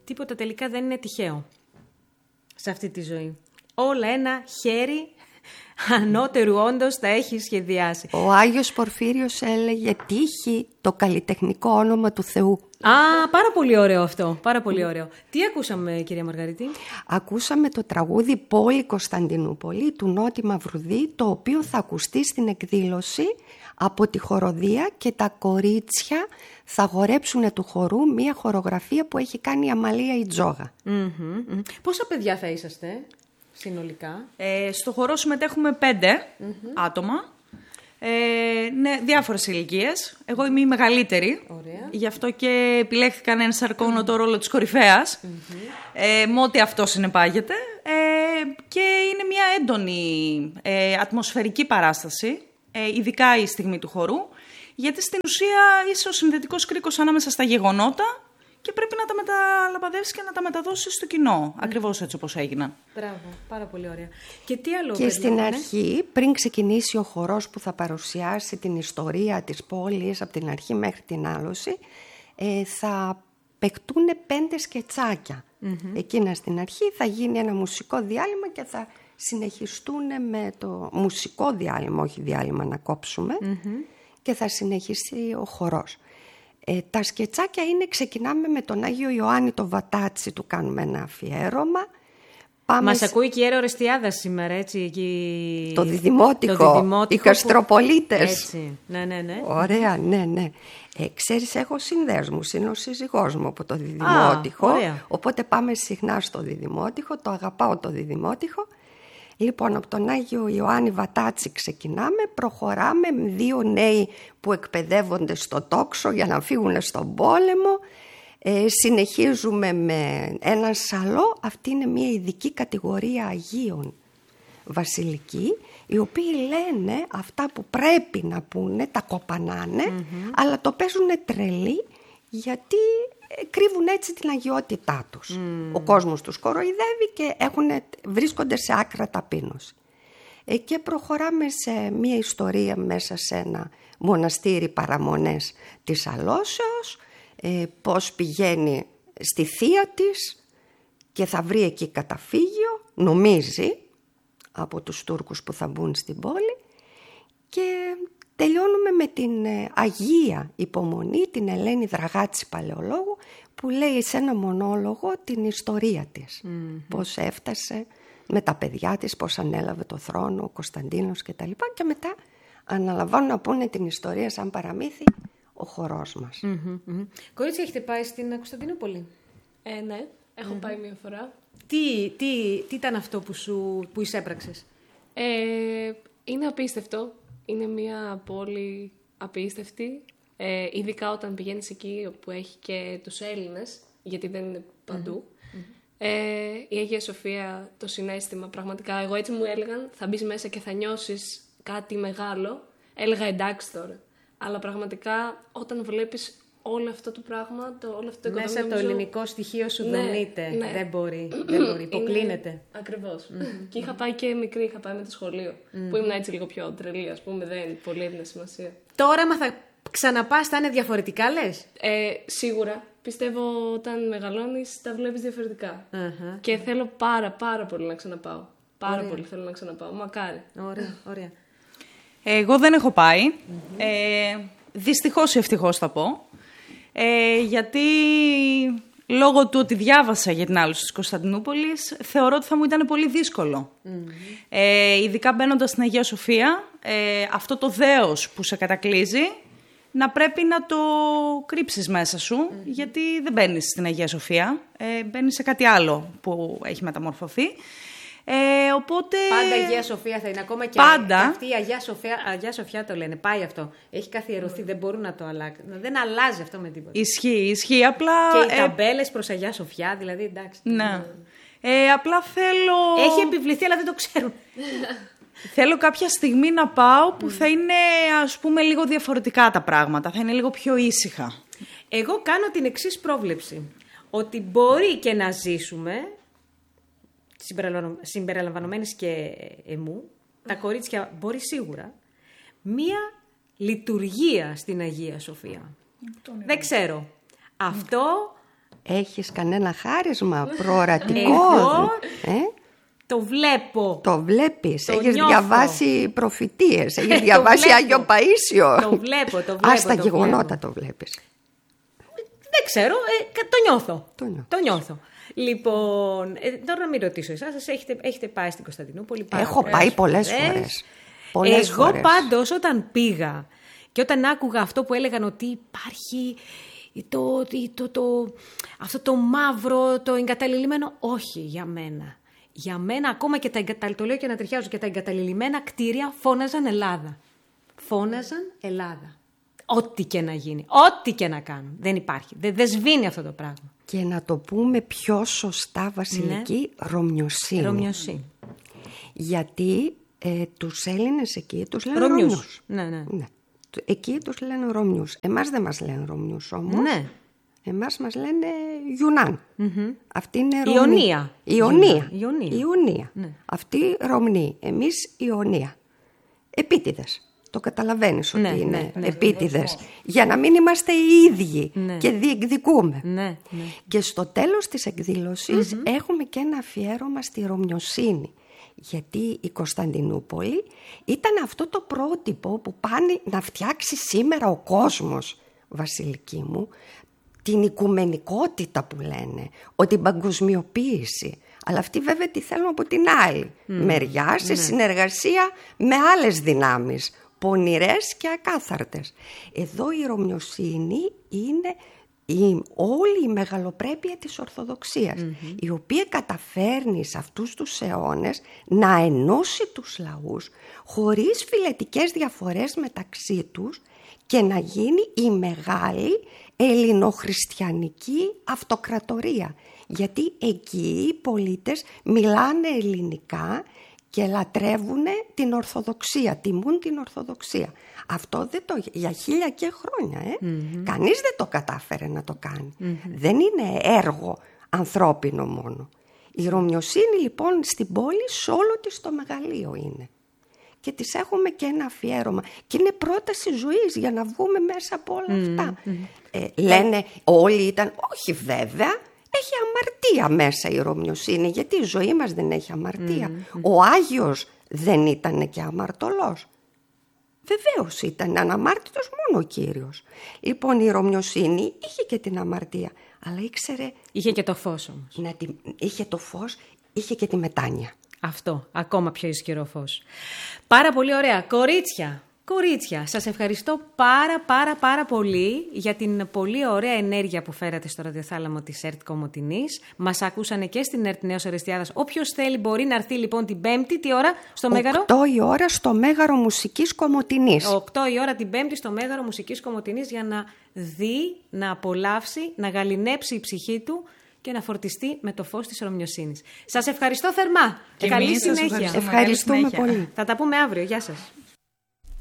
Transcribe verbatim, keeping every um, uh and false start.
τίποτα τελικά δεν είναι τυχαίο σε αυτή τη ζωή. Όλα ένα χέρι ανώτερου όντως τα έχει σχεδιάσει. Ο Άγιος Πορφύριος έλεγε τύχη το καλλιτεχνικό όνομα του Θεού. Α, πάρα πολύ ωραίο αυτό, πάρα πολύ ωραίο. Τι ακούσαμε, κυρία Μαργαρίτη? Ακούσαμε το τραγούδι Πόλη Κωνσταντινούπολη του Νότι Μαυρουδή, το οποίο θα ακουστεί στην εκδήλωση από τη χοροδία και τα κορίτσια θα χορέψουν του χορού μια χορογραφία που έχει κάνει η Αμαλία Ιτζόγα. Mm-hmm, mm-hmm. Πόσα παιδιά θα είσαστε συνολικά? Ε, στο χορό συμμετέχουμε πέντε mm-hmm. άτομα. Ε, ναι, διάφορες ηλικίες. Εγώ είμαι η μεγαλύτερη. Ωραία. Γι' αυτό και επιλέχθηκα να ενσαρκώνω mm-hmm. το ρόλο της κορυφαίας. Mm-hmm. Ε, με ό,τι αυτό συνεπάγεται. Ε, και είναι μια έντονη ε, ατμοσφαιρική παράσταση. Ε, ειδικά η στιγμή του χορού. Γιατί στην ουσία είσαι ο συνδετικός κρίκος ανάμεσα στα γεγονότα και πρέπει να τα μεταλαμπαδεύσεις και να τα μεταδώσεις στο κοινό. Mm. Ακριβώς έτσι όπως έγιναν. Μπράβο, πάρα πολύ ωραία. Και τι άλλο? Και στην ναι? αρχή, πριν ξεκινήσει ο χορός που θα παρουσιάσει την ιστορία της πόλης από την αρχή μέχρι την άλωση, ε, θα παιχτούν πέντε σκετσάκια. Mm-hmm. Εκείνα στην αρχή θα γίνει ένα μουσικό διάλειμμα και θα συνεχιστούν με το μουσικό διάλειμμα, όχι διάλειμμα να κόψουμε, mm-hmm. και θα συνεχίσει ο χορός. Ε, τα σκετσάκια είναι, ξεκινάμε με τον Άγιο Ιωάννη το Βατάτσι, του κάνουμε ένα αφιέρωμα. Πάμε Μας σε... ακούει και η Ιέρα Ορεστιάδας σήμερα, έτσι, εκεί... Το Διδημότυχο, το Διδημότυχο οι Καστροπολίτες. Που... Έτσι, ναι, ναι, ναι. Ωραία, ναι, ναι. Ε, ξέρεις, έχω συνδέσμους, είναι ο σύζυγός μου από το Διδημότυχο. Α, οπότε πάμε συχνά στο Διδημότυχο, το αγαπάω το Διδημότυχο. Λοιπόν, από τον Άγιο Ιωάννη Βατάτσι ξεκινάμε, προχωράμε με δύο νέοι που εκπαιδεύονται στο τόξο για να φύγουν στον πόλεμο. Ε, συνεχίζουμε με έναν σαλό, αυτή είναι μια ειδική κατηγορία Αγίων βασιλική, οι οποίοι λένε αυτά που πρέπει να πούνε, τα κοπανάνε, mm-hmm. αλλά το παίζουν τρελή γιατί κρύβουν έτσι την αγιότητά τους. Mm. Ο κόσμος τους κοροϊδεύει και έχουν, βρίσκονται σε άκρα ταπείνωση. Ε, και προχωράμε σε μια ιστορία μέσα σε ένα μοναστήρι παραμονές της Αλώσεως, ε, πώς πηγαίνει στη θεία της και θα βρει εκεί καταφύγιο, νομίζει, από τους Τούρκους που θα μπουν στην πόλη, και τελειώνουμε με την Αγία Υπομονή, την Ελένη Δραγάτση Παλαιολόγου, που λέει σε ένα μονόλογο την ιστορία της. Mm-hmm. Πώς έφτασε με τα παιδιά της, πώς ανέλαβε το θρόνο, ο Κωνσταντίνος κτλ. Και μετά αναλαμβάνουν να πούνε την ιστορία σαν παραμύθι ο χορός μας. Mm-hmm. Κορίτσια, έχετε πάει στην Κωνσταντινούπολη? Ε, ναι, έχω mm-hmm. πάει μία φορά. Τι, τι, τι ήταν αυτό που, σου, που εισέπραξες? Ε, είναι απίστευτο. Είναι μια πόλη απίστευτη, ε, ειδικά όταν πηγαίνεις εκεί που έχει και τους Έλληνες, γιατί δεν είναι παντού. Mm-hmm. Ε, η Αγία Σοφία, το συναίσθημα, πραγματικά, εγώ έτσι μου έλεγαν, θα μπεις μέσα και θα νιώσεις κάτι μεγάλο. Έλεγα εντάξει τώρα. Αλλά πραγματικά όταν βλέπεις όλο αυτό το πράγμα, το, όλο αυτό το μέσα οικοδόμημα, το νομίζω... ελληνικό στοιχείο σου ναι, δονείται. Ναι. Δεν μπορεί, δεν μπορεί, υποκλίνεται. Είναι... Ακριβώς. Mm. Και είχα πάει και μικρή, είχα πάει με το σχολείο, mm. που ήμουν έτσι λίγο πιο τρελή, ας πούμε, δεν πολύ έδινε σημασία. Τώρα, άμα θα ξαναπάς, θα είναι διαφορετικά, λες? Ε, σίγουρα. Πιστεύω όταν μεγαλώνεις, τα βλέπεις διαφορετικά. Uh-huh. Και θέλω πάρα πάρα πολύ να ξαναπάω. Πάρα ωραία. πολύ θέλω να ξαναπάω. Μακάρι. Ωραία, ωραία. Εγώ δεν έχω πάει. Mm-hmm. Ε, δυστυχώς ή ευτυχώς θα πω. Ε, γιατί λόγω του ότι διάβασα για την άλωση της Κωνσταντινούπολης, θεωρώ ότι θα μου ήταν πολύ δύσκολο. Mm-hmm. Ε, ειδικά μπαίνοντας στην Αγία Σοφία, ε, αυτό το δέος που σε κατακλείζει, να πρέπει να το κρύψεις μέσα σου, mm-hmm. γιατί δεν μπαίνεις στην Αγία Σοφία, ε, μπαίνεις σε κάτι άλλο που έχει μεταμορφωθεί. Ε, οπότε... Πάντα η Αγία Σοφία θα είναι, ακόμα και Πάντα. αυτή η Αγία Σοφία, Αγία Σοφιά το λένε, πάει αυτό. Έχει καθιερωθεί, mm. δεν μπορούν να το αλλάξουν. Δεν αλλάζει αυτό με τίποτα. Ισχύει, ισχύει, απλά... Και οι ταμπέλες προς Αγία Σοφιά, δηλαδή, εντάξει. Ναι. Ε, απλά θέλω... Έχει επιβληθεί, αλλά δεν το ξέρουν. Θέλω κάποια στιγμή να πάω που mm. θα είναι, ας πούμε, λίγο διαφορετικά τα πράγματα. Θα είναι λίγο πιο ήσυχα. Εγώ κάνω την εξής πρόβλεψη. Ότι μπορεί και να ζήσουμε... συμπεριλαμβανομένης και εμού, τα κορίτσια μπορεί σίγουρα, μία λειτουργία στην Αγία Σοφία. Δεν ξέρω. Αυτό Έχεις κανένα χάρισμα προορατικό? Εγώ ε? το βλέπω. Το βλέπεις, Το έχεις νιώθω. διαβάσει προφητείες, έχεις Το διαβάσει βλέπω. Άγιο Παΐσιο. Το βλέπω, το βλέπω. Ας τα το γεγονότα βλέπω. το βλέπεις. Δεν ξέρω, ε, κα- το νιώθω. Το νιώθω. Το νιώθω. Λοιπόν, ε, τώρα να μην ρωτήσω εσάς, σας έχετε, έχετε πάει στην Κωνσταντινούπολη πάρα Έχω πάει πολλές φορές. Πολλές Εγώ φορές. πάντως όταν πήγα και όταν άκουγα αυτό που έλεγαν ότι υπάρχει το, το, το, το, αυτό το μαύρο, το εγκαταλελειμμένο, όχι για μένα. Για μένα ακόμα και τα εγκαταλ... το λέω και να τριχιάζω, και τα εγκαταλελειμμένα κτίρια φώναζαν Ελλάδα. Φώναζαν Ελλάδα. Ό,τι και να γίνει, ό,τι και να κάνουν. Δεν υπάρχει. Δεν, δεν σβήνει αυτό το πράγμα. Και να το πούμε πιο σωστά, Βασιλική, ναι. Ρωμιοσύνη. Ρωμιοσύνη. Γιατί ε, τους Έλληνες εκεί τους λένε Ρωμιούς. Ρωμιούς. Ναι, ναι. Ναι. Εκεί τους λένε Ρωμιούς. Εμάς δεν μας λένε Ρωμιούς όμως. Ναι. Εμάς μας λένε Ιουνάν. Mm-hmm. Αυτή είναι Ρωμνή. Ιωνία. Ιωνία. Ιωνία. Ιωνία. Ναι. Αυτή Ρωμνή. Εμείς Ιωνία. Επίτηδες. Το καταλαβαίνεις ότι ναι, είναι ναι, ναι, επίτηδες. Ναι, για να μην είμαστε οι ίδιοι ναι. και διεκδικούμε. Ναι, ναι. Και στο τέλος της εκδήλωσης mm-hmm. έχουμε και ένα αφιέρωμα στη Ρωμιοσύνη. Γιατί η Κωνσταντινούπολη ήταν αυτό το πρότυπο που πάνε να φτιάξει σήμερα ο κόσμος, Βασιλική μου, την οικουμενικότητα που λένε, ότι την παγκοσμιοποίηση. Αλλά αυτοί βέβαια τη θέλουν από την άλλη mm. μεριά, σε ναι. συνεργασία με άλλες δυνάμεις, πονηρές και ακάθαρτες. Εδώ η Ρωμιοσύνη είναι η, όλη η μεγαλοπρέπεια της Ορθοδοξίας, mm-hmm. η οποία καταφέρνει σε αυτούς τους αιώνες να ενώσει τους λαούς χωρίς φυλετικές διαφορές μεταξύ τους και να γίνει η μεγάλη ελληνοχριστιανική αυτοκρατορία. Γιατί εκεί οι πολίτες μιλάνε ελληνικά και λατρεύουν την Ορθοδοξία, τιμούν την Ορθοδοξία. Αυτό δεν το, για χίλια και χρόνια, ε. Mm-hmm. Κανείς δεν το κατάφερε να το κάνει. Mm-hmm. Δεν είναι έργο ανθρώπινο μόνο. Η Ρωμιοσύνη λοιπόν στην πόλη σε όλο της το μεγαλείο είναι. Και τις έχουμε και ένα αφιέρωμα. Και είναι πρόταση ζωής για να βγούμε μέσα από όλα αυτά. Mm-hmm. Ε, λένε όλοι ήταν, όχι βέβαια, έχει αμαρτία μέσα η Ρωμιοσύνη, γιατί η ζωή μας δεν έχει αμαρτία. Mm-hmm. Ο Άγιος δεν ήταν και αμαρτωλός. Βεβαίως ήταν αναμάρτητος μόνο ο Κύριος. Λοιπόν, η Ρωμιοσύνη είχε και την αμαρτία, αλλά ήξερε... Είχε και το φως όμως. Να τη, είχε το φως, είχε και τη μετάνοια. Αυτό, ακόμα πιο ισχυρό φως. Πάρα πολύ ωραία. Κορίτσια, κορίτσια, σας ευχαριστώ πάρα πάρα πάρα πολύ για την πολύ ωραία ενέργεια που φέρατε στο ραδιοθάλαμο της ΕΡΤ Κομοτηνής. Μας ακούσανε και στην ΕΡΤ Νέος Ορεστιάδας. Όποιος θέλει μπορεί να έρθει λοιπόν την Πέμπτη, τι ώρα, στο Μέγαρο? οκτώ η ώρα στο Μέγαρο Μουσικής Κομοτηνής. οκτώ η ώρα την Πέμπτη στο Μέγαρο Μουσικής Κομοτηνής για να δει, να απολαύσει, να γαληνέψει η ψυχή του και να φορτιστεί με το φως της Ρωμιοσύνης. Σας ευχαριστώ θερμά. Και καλή εμείς σας συνέχεια. Ευχαριστούμε πολύ. Θα τα πούμε αύριο. Γεια σας.